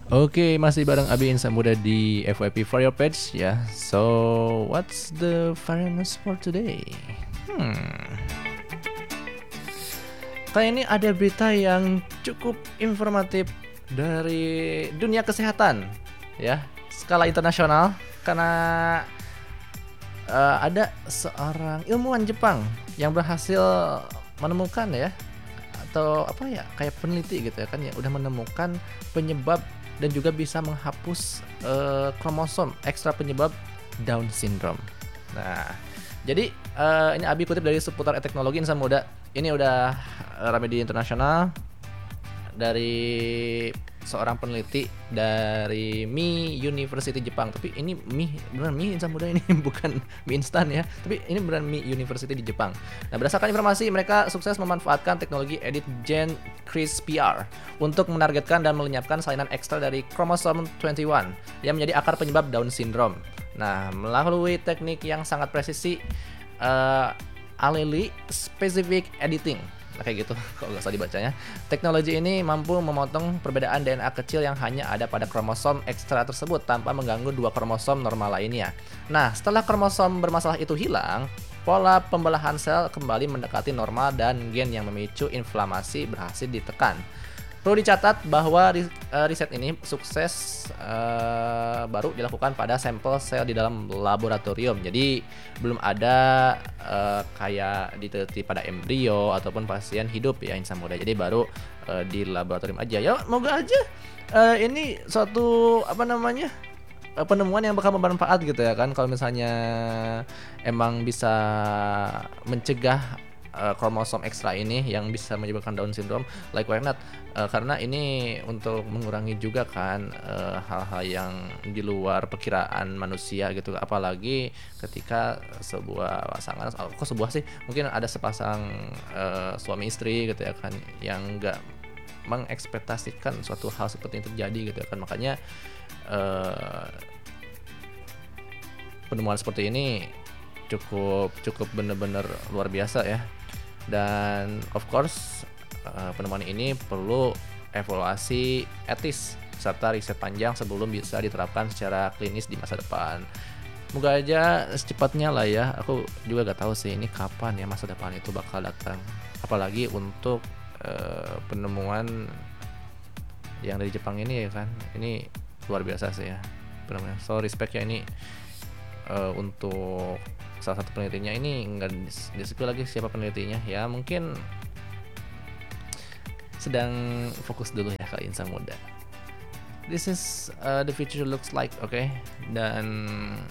Oke, masih bareng Abi Insan Muda di FYP for your page ya. So, what's the viral news for today? Kali ini ada berita yang cukup informatif dari dunia kesehatan ya, skala internasional karena ada seorang ilmuwan Jepang yang berhasil menemukan ya, atau apa ya, kayak peneliti gitu ya kan ya, udah menemukan penyebab dan juga bisa menghapus kromosom ekstra penyebab Down syndrome. Nah, jadi ini Abi kutip dari seputar teknologi insan muda. Ini udah rame di internasional dari seorang peneliti dari Mi University Jepang. Tapi ini Mi beneran Mi insan muda ini bukan mie instan ya. Tapi ini beneran Mi University di Jepang. Nah, berdasarkan informasi, mereka sukses memanfaatkan teknologi edit gen CRISPR untuk menargetkan dan melenyapkan salinan ekstra dari kromosom 21 yang menjadi akar penyebab Down syndrome. Nah, melalui teknik yang sangat presisi, allele specific editing, kayak gitu kalau nggak salah dibacanya. Teknologi ini mampu memotong perbedaan DNA kecil yang hanya ada pada kromosom ekstra tersebut tanpa mengganggu dua kromosom normal lainnya. Nah, setelah kromosom bermasalah itu hilang, pola pembelahan sel kembali mendekati normal dan gen yang memicu inflamasi berhasil ditekan. Perlu dicatat bahwa riset ini sukses baru dilakukan pada sampel sel di dalam laboratorium. Jadi belum ada kayak diteliti pada embrio ataupun pasien hidup ya insan muda. Jadi baru di laboratorium aja. Ya moga aja ini suatu penemuan yang bakal bermanfaat gitu ya kan, kalau misalnya emang bisa mencegah kromosom ekstra ini yang bisa menyebabkan Down syndrome, like why not? Karena ini untuk mengurangi juga kan hal-hal yang di luar perkiraan manusia gitu, apalagi ketika sebuah pasangan, kok sebuah sih, mungkin ada sepasang suami istri gitu ya kan, yang nggak mengekspektasikan suatu hal seperti ini terjadi gitu ya kan. Makanya penemuan seperti ini cukup bener-bener luar biasa ya. Dan of course penemuan ini perlu evaluasi etis serta riset panjang sebelum bisa diterapkan secara klinis di masa depan. Moga aja secepatnya lah ya. Aku juga gak tahu sih ini kapan ya masa depan itu bakal datang. Apalagi untuk penemuan yang dari Jepang ini ya kan. Ini luar biasa sih ya penemuan. So respect ya ini untuk salah satu penelitinya. Ini nggak disebut lagi siapa penelitinya ya, mungkin sedang fokus dulu ya kali insan muda. This is the future looks like, okay? Dan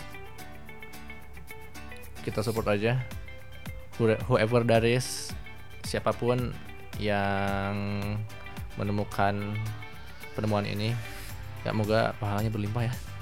kita support aja whoever that is, siapapun yang menemukan penemuan ini, ya moga pahalanya berlimpah ya.